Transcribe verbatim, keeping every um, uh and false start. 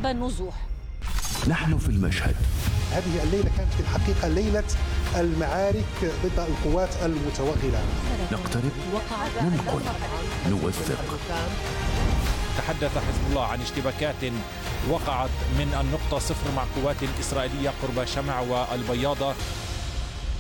دأب النزوح. نحن في المشهد. هذه الليلة كانت في الحقيقة ليلة المعارك ضد القوات المتوغلة. نقترب، ننقل، نوثق. تحدث حزب الله عن اشتباكات وقعت من النقطة صفر مع قوات إسرائيلية قرب شمع والبياضة.